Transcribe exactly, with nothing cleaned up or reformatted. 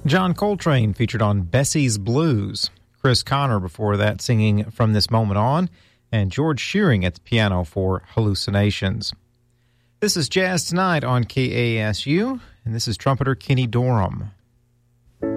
John Coltrane featured on Bessie's Blues. Chris Connor before that singing From This Moment On, and George Shearing at the piano for Hallucinations. This is Jazz Tonight on K A S U, and this is trumpeter Kenny Dorham.